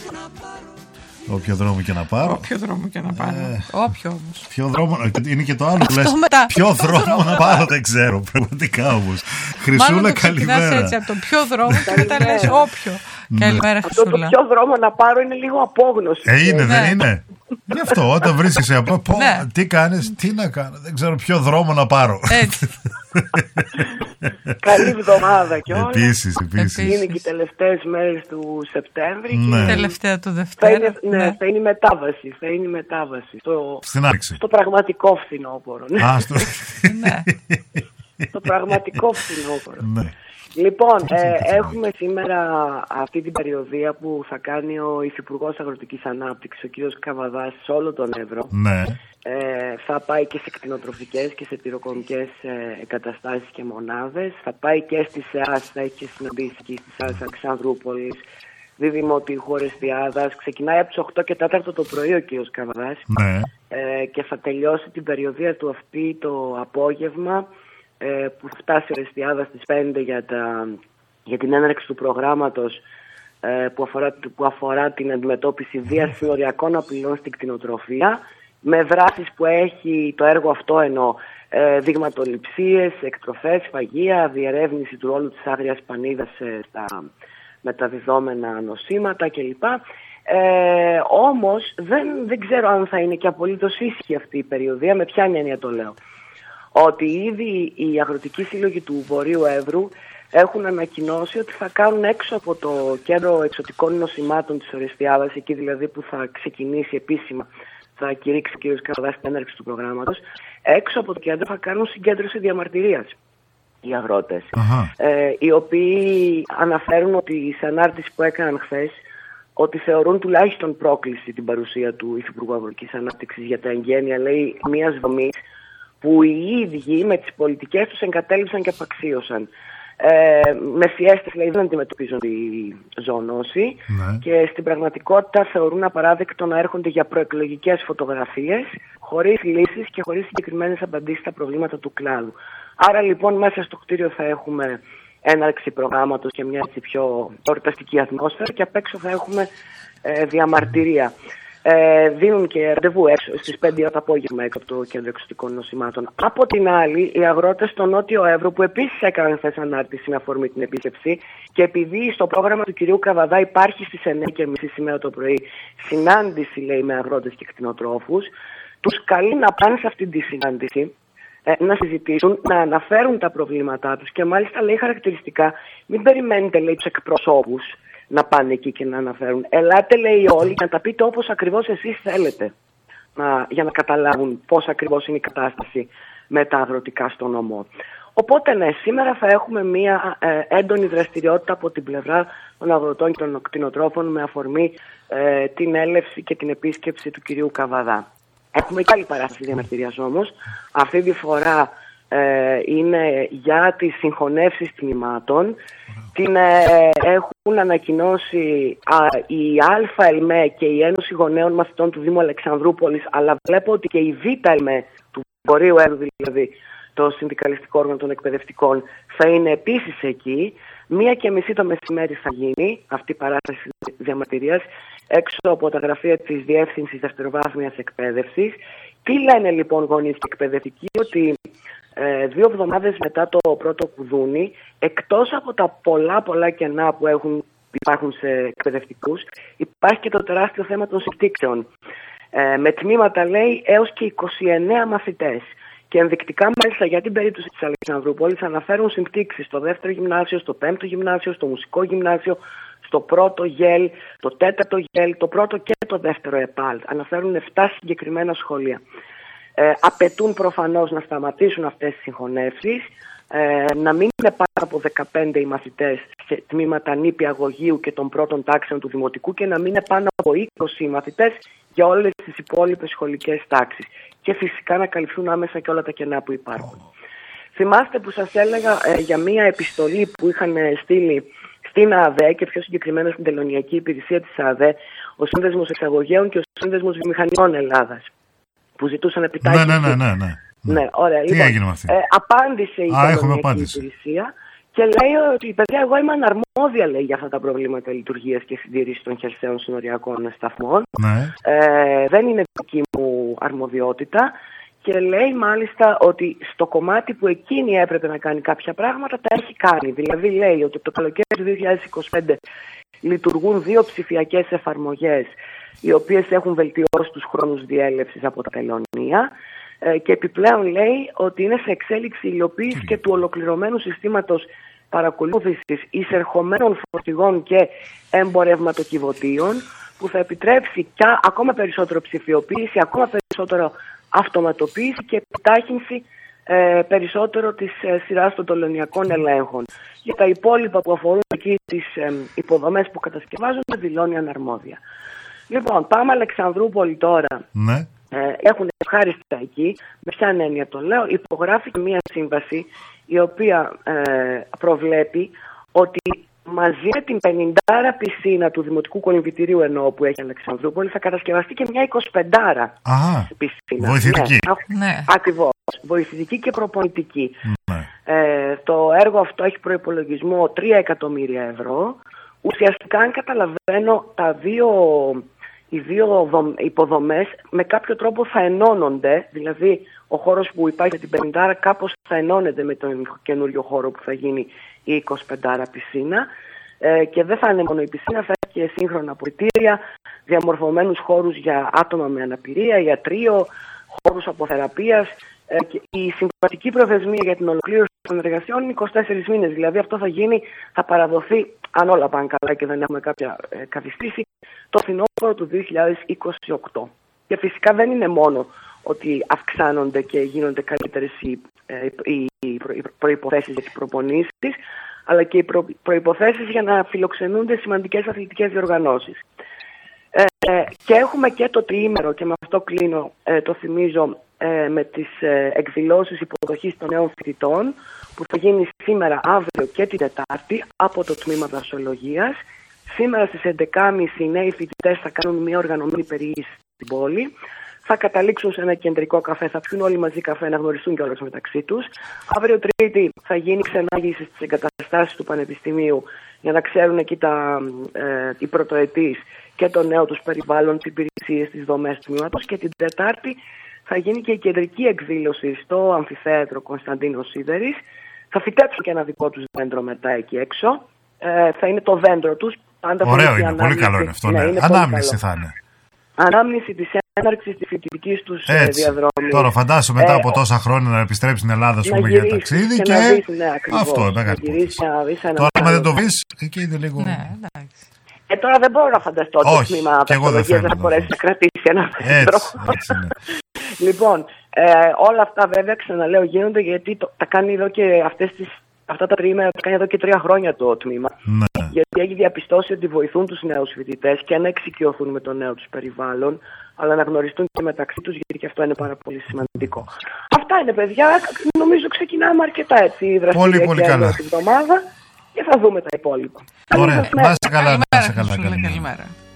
Όποιο δρόμο και να πάρω. Όποιο δρόμο και να πάρω. Όποιο όμως. Ποιο δρόμο. Είναι και το άλλο που λες. Ποιο δρόμο να πάρω, δεν ξέρω. Πραγματικά όμως. Χρυσούλα, καλημέρα. Έτσι από το ποιο δρόμο και μετά λες όποιο. Καλημέρα, Χρυσούλα. Αυτό το ποιο δρόμο να πάρω είναι λίγο απόγνωση. Είναι, δεν είναι. Γι' αυτό όταν βρίσκεσαι από τι κάνεις, τι να κάνω. Δεν ξέρω ποιο δρόμο να πάρω. Έτσι. Καλή εβδομάδα κιόλας. Επίσης. Είναι και οι τελευταίες μέρες του Σεπτέμβρη. Ναι. Τελευταία του Δευτέρα. Θα είναι η μετάβαση. Στην άρξη. Στο πραγματικό φθινόπωρο. Ναι. Στο πραγματικό φθινόπωρο. Ναι. Λοιπόν, έχουμε σήμερα αυτή την περιοδία που θα κάνει ο Υφυπουργός Αγροτικής Ανάπτυξης, ο κ. Καβαδάς, σε όλο τον Εύρο. Ναι. Θα πάει και σε κτηνοτροφικές και σε τυροκομικές εγκαταστάσεις και μονάδες. Θα πάει και στη ΣΕΑΣ, θα έχει και συναντήσει εκεί στη ΣΕΑΣ Αλεξανδρούπολης, Δίδυμο Τύχου Ορεστιάδας. Ξεκινάει από τις 8 και 4 το πρωί ο κ. Καβαδάς. Ναι. Και θα τελειώσει την περιοδία του αυτή το απόγευμα, που θα φτάσει ο Ορεστιάδας στις 5 για την έναρξη του προγράμματος που αφορά την αντιμετώπιση βίας συνοριακών απειλών στην κτηνοτροφία, με δράσεις που έχει το έργο αυτό, ενώ δειγματοληψίες, εκτροφές, φαγεία, διερεύνηση του ρόλου της άγριας πανίδας στα μεταδιδόμενα νοσήματα κλπ. Όμως δεν ξέρω αν θα είναι και απολύτως ήσυχη αυτή η περιοδία. Με ποια έννοια το λέω? Ότι ήδη οι αγροτικοί σύλλογοι του Βορείου Εύρου έχουν ανακοινώσει ότι θα κάνουν έξω από το κέντρο εξωτικών νοσημάτων της Ορεστιάδας, εκεί δηλαδή που θα ξεκινήσει επίσημα, θα κηρύξει ο κ. Καβαδάς την έναρξη του προγράμματος, έξω από το κέντρο θα κάνουν συγκέντρωση διαμαρτυρίας οι αγρότες, οι οποίοι αναφέρουν ότι σε ανάρτηση που έκαναν χθες, ότι θεωρούν τουλάχιστον πρόκληση την παρουσία του Υφυπουργού Αγροτικής Ανάπτυξης για τα εγγένεια, λέει, μιας δομής που οι ίδιοι με τις πολιτικές τους εγκατέλειψαν και απαξίωσαν. Με φιέστες, λέει, δεν αντιμετωπίζουν τη ζωνώση, και στην πραγματικότητα θεωρούν απαράδεκτο να έρχονται για προεκλογικές φωτογραφίες, χωρίς λύσεις και χωρίς συγκεκριμένες απαντήσεις στα προβλήματα του κλάδου. Άρα λοιπόν μέσα στο κτίριο θα έχουμε έναρξη προγράμματος και μια έτσι πιο εορταστική ατμόσφαιρα, και απ' έξω θα έχουμε διαμαρτυρία. Δίνουν και ραντεβού έξω στις 5 το απόγευμα έξω από το κέντρο εξωτικών νοσημάτων. Από την άλλη, οι αγρότες στο Νότιο Εύρο, που επίσης έκαναν χθες ανάρτηση με αφορμή την επίσκεψη, και επειδή στο πρόγραμμα του κυρίου Καβαδά υπάρχει στις 9:30 σήμερα το πρωί συνάντηση, λέει, με αγρότες και κτηνοτρόφους, τους καλεί να πάνε σε αυτή τη συνάντηση, να συζητήσουν, να αναφέρουν τα προβλήματά τους, και μάλιστα λέει χαρακτηριστικά, μην περιμένετε, λέει, τους εκπροσώπους να πάνε εκεί και να αναφέρουν. Ελάτε, λέει, όλοι, να τα πείτε όπως ακριβώς εσείς θέλετε, για να καταλάβουν πώς ακριβώς είναι η κατάσταση με τα αγροτικά στο νομό. Οπότε ναι, σήμερα θα έχουμε μια έντονη δραστηριότητα από την πλευρά των αγροτών και των κτηνοτρόφων με αφορμή την έλευση και την επίσκεψη του κυρίου Καβαδά. Έχουμε και άλλη παράσταση διαμαρτυρίας όμως. Αυτή τη φορά είναι για τις συγχωνεύσεις τμήματων. Την έχουν ανακοινώσει η ΑΕΛΜΕ και η Ένωση Γονέων Μαθητών του Δήμου Αλεξανδρούπολης, αλλά βλέπω ότι και η ΒΕΛΜΕ του Βορείου Εύρου, δηλαδή το συνδικαλιστικό όργανο των εκπαιδευτικών, θα είναι επίσης εκεί. 1:30 το μεσημέρι θα γίνει αυτή η παράσταση διαμαρτυρίας έξω από τα γραφεία της Διεύθυνσης Δευτεροβάθμιας Εκπαίδευσης. Τι λένε λοιπόν γονείς και εκπαιδευτικοί? Ότι 2 εβδομάδες μετά το πρώτο κουδούνι, εκτός από τα πολλά κενά που υπάρχουν σε εκπαιδευτικούς, υπάρχει και το τεράστιο θέμα των συμπτύξεων. Με τμήματα, λέει, έως και 29 μαθητές. Και ενδεικτικά, μάλιστα, για την περίπτωση της Αλεξανδρούπολης αναφέρουν συμπτύξεις στο 2ο γυμνάσιο, στο 5ο γυμνάσιο, στο μουσικό γυμνάσιο, στο 1ο ΓΕΛ, το 4ο ΓΕΛ, το 1ο και το 2ο ΕΠΑΛ. Αναφέρουν 7 συγκεκριμένα σχολεία. Απαιτούν προφανώς να σταματήσουν αυτές τις συγχωνεύσεις, να μην είναι πάνω από 15 οι μαθητές σε τμήματα νηπιαγωγείου και των πρώτων τάξεων του δημοτικού, και να μην είναι πάνω από 20 οι μαθητές για όλες τις υπόλοιπες σχολικές τάξεις. Και φυσικά να καλυφθούν άμεσα και όλα τα κενά που υπάρχουν. Θυμάστε που σας έλεγα για μία επιστολή που είχαν στείλει στην ΑΔΕ, και πιο συγκεκριμένα στην Τελωνειακή Υπηρεσία της ΑΔΕ, ο Σύνδεσμος Εξαγωγέων και ο Σύνδεσμος Βιομηχανιών Ελλάδας, που ζητούσαν επιτάχυνση. Ναι. Ναι, ωραία. Τι λοιπόν, έγινε με αυτή? απάντησε η Τελωνειακή Υπηρεσία Και λέει ότι, παιδιά, εγώ είμαι αναρμόδια, λέει, για αυτά τα προβλήματα λειτουργίας και συντήρησης των χερσαίων συνοριακών σταθμών. Ναι. Δεν είναι δική μου αρμοδιότητα. Και λέει μάλιστα ότι στο κομμάτι που εκείνη έπρεπε να κάνει κάποια πράγματα τα έχει κάνει. Δηλαδή λέει ότι το καλοκαίρι του 2025 λειτουργούν 2 ψηφιακές εφαρμογές οι οποίες έχουν βελτιώσει τους χρόνους διέλευσης από τα τελωνεία και επιπλέον λέει ότι είναι σε εξέλιξη υλοποίηση και του ολοκληρωμένου συστήματος παρακολούθησης εισερχομένων φορτηγών και εμπορευματοκιβωτίων που θα επιτρέψει ακόμα περισσότερο ψηφιοποίηση, ακόμα περισσότερο αυτοματοποίηση και επιτάχυνση περισσότερο της σειράς των τελωνειακών ελέγχων. Για τα υπόλοιπα που αφορούν εκεί τις υποδομές που κατασκευάζονται δηλώνει αναρμόδια. Λοιπόν, πάμε Αλεξανδρούπολη τώρα. Ναι. Έχουν ευχάριστα εκεί. Με ποια έννοια το λέω? Υπογράφηκε μια σύμβαση η οποία προβλέπει ότι μαζί με την 50 πισίνα του Δημοτικού Κολυμβητηρίου εννοώ που έχει Αλεξανδρούπολη θα κατασκευαστεί και μια 25 πισίνα. Βοηθητική. Ναι. Ακριβώς. Βοηθητική και προπονητική. Ναι. Το έργο αυτό έχει προϋπολογισμό 3 εκατομμύρια ευρώ. Ουσιαστικά, αν καταλαβαίνω, οι δύο υποδομές με κάποιο τρόπο θα ενώνονται. Δηλαδή, ο χώρος που υπάρχει για την 50 κάπως θα ενώνεται με τον καινούριο χώρο που θα γίνει η 25 πισίνα. Και δεν θα είναι μόνο η πισίνα, θα έχει και σύγχρονα απορριτήρια, διαμορφωμένους χώρους για άτομα με αναπηρία, ιατρείο, χώρους αποθεραπείας. Η συμβατική προθεσμία για την ολοκλήρωση των εργασιών είναι 24 μήνες. Δηλαδή αυτό θα παραδοθεί, αν όλα πάνε καλά και δεν έχουμε κάποια καθυστέρηση, το φθινόπωρο του 2028. Και φυσικά δεν είναι μόνο ότι αυξάνονται και γίνονται καλύτερες οι προϋποθέσεις για τις προπονήσεις, αλλά και οι προϋποθέσεις για να φιλοξενούνται σημαντικές αθλητικές διοργανώσεις. Και έχουμε και το τριήμερο, και με αυτό κλείνω, το θυμίζω, με τις εκδηλώσεις υποδοχής των νέων φοιτητών που θα γίνει σήμερα, αύριο και την Τετάρτη από το τμήμα δασολογίας. Σήμερα στις 11.30 οι νέοι φοιτητές θα κάνουν μια οργανωμένη περιήγηση στην πόλη. Θα καταλήξουν σε ένα κεντρικό καφέ, θα πιούν όλοι μαζί καφέ, να γνωριστούν κιόλας μεταξύ τους. Αύριο Τρίτη θα γίνει ξενάγηση στις εγκαταστάσεις του Πανεπιστημίου για να ξέρουν εκεί οι πρωτοετής και το νέο τους περιβάλλον, τις υπηρεσίες, τις δομές του τμήματος. Και την Τετάρτη θα γίνει και η κεντρική εκδήλωση στο αμφιθέατρο Κωνσταντίνος Σίδερης. Θα φυτέψουν και ένα δικό τους δέντρο μετά εκεί έξω. Θα είναι το δέντρο τους. Ωραίο είναι, πολύ καλό είναι αυτό. Ναι. Ανάμνηση θα είναι. Ανάμνηση της έναρξης της φοιτητικής τους διαδρόμης. Τώρα φαντάσου μετά από τόσα χρόνια να επιστρέψει στην Ελλάδα για ταξίδι και αυτό. Τώρα άμα δεν το βρεις, εκεί είναι λίγο... Τώρα δεν μπορώ να φανταστώ το τμήμα δασολογίας να μπορέσει να κρατήσει ένα δέντρο. Λοιπόν, όλα αυτά βέβαια, ξαναλέω, γίνονται γιατί τα κάνει εδώ και αυτά τα τριήμερα τα κάνει εδώ και 3 χρόνια το τμήμα. Ναι. Γιατί έχει διαπιστώσει ότι βοηθούν τους νέους φοιτητές και να εξοικειωθούν με το νέο τους περιβάλλον, αλλά να γνωριστούν και μεταξύ τους, γιατί και αυτό είναι πάρα πολύ σημαντικό. Αυτά είναι, παιδιά. Νομίζω ξεκινάμε αρκετά έτσι η δραστηριότητα την εβδομάδα και θα δούμε τα υπόλοιπα. Ωραία. Να είστε καλά. Καλημέρα.